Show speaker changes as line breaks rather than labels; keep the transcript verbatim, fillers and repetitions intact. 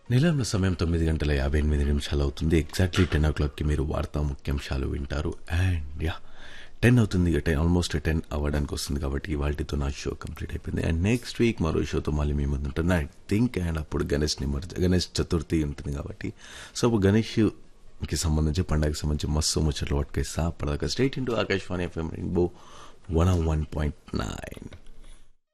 నిలంలో సమయం తొమ్మిది గంటల యాభై ఎనిమిది నిమిషాలు అవుతుంది. ఎగ్జాక్ట్లీ టెన్ ఓ క్లాక్కి మీరు వార్తా ముఖ్యాంశాలు వింటారు. అండ్ యా టెన్ అవుతుంది, టెన్ ఆల్మోస్ట్ టెన్ అవ్వడానికి వస్తుంది. కాబట్టి ఇవాళతో నా షో కంప్లీట్ అయిపోయింది. అండ్ నెక్స్ట్ వీక్ మరో షోతో మళ్ళీ మీ ముందు ఉంటాను ఐ థింక్. అండ్ అప్పుడు గణేష్ నిమజ్జ గణేష్ చతుర్థి ఉంటుంది కాబట్టి సో గణేష్కి సంబంధించి పండగకి సంబంధించి మస్తు ముచ్చట్లు పట్టుకేస్తా. అప్పటిదాకా state into Akashvani FM rainbow one one point nine.